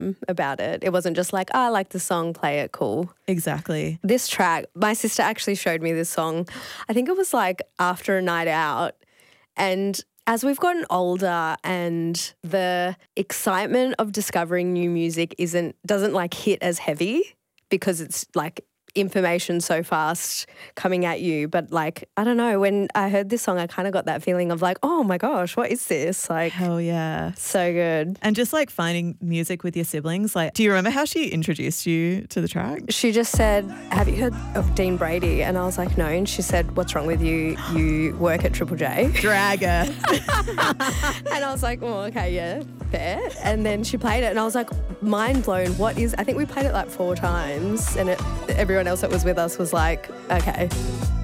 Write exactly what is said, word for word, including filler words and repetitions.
about it. It wasn't just like, oh, I like the song, play it, cool. Exactly. This track, my sister actually showed me this song. I think it was like after a night out. And as we've gotten older and the excitement of discovering new music isn't doesn't like hit as heavy because it's like information so fast coming at you. But like, I don't know, when I heard this song, I kind of got that feeling of like, oh my gosh, what is this? Like, hell yeah. So good. And just like finding music with your siblings, like, do you remember how she introduced you to the track? She just said, have you heard of Dean Brady? And I was like, no. And she said, what's wrong with you? You work at Triple J. Drag her. And I was like, oh, okay, yeah, fair. And then she played it and I was like, mind blown. What is, I think we played it like four times and it, everyone else that was with us was like, okay,